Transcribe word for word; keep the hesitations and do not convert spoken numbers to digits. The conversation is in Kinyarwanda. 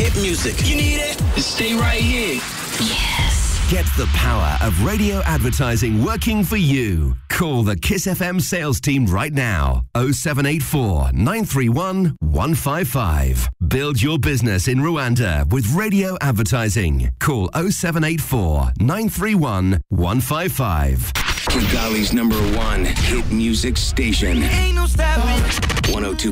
hit music. You need it? Stay right here. Yes. Get the power of radio advertising working for you. Call the Kiss F M sales team right now. oh seven eight four, nine three one, one five five. Build your business in Rwanda with radio advertising. Call oh seven eight four, nine three one, one five five. Kigali's number one hit music station. Ain't no stopping. one oh two